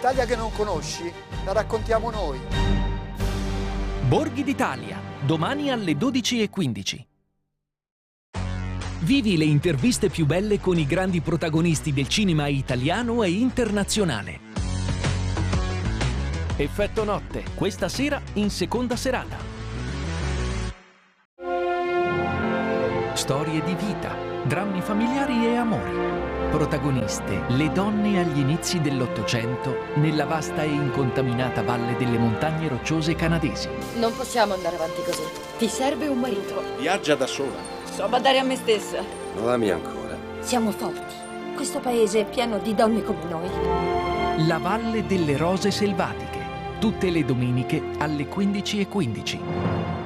L'Italia che non conosci, la raccontiamo noi. Borghi d'Italia, domani alle 12:15. Vivi le interviste più belle con i grandi protagonisti del cinema italiano e internazionale. Effetto notte, questa sera in seconda serata. Storie di vita, drammi familiari e amori. Protagoniste, le donne agli inizi dell'Ottocento nella vasta e incontaminata valle delle montagne rocciose canadesi. Non possiamo andare avanti così. Ti serve un marito. Viaggia da sola. So badare a me stessa. Lo ami ancora? Siamo forti. Questo paese è pieno di donne come noi. La Valle delle Rose Selvatiche, tutte le domeniche alle 15:15.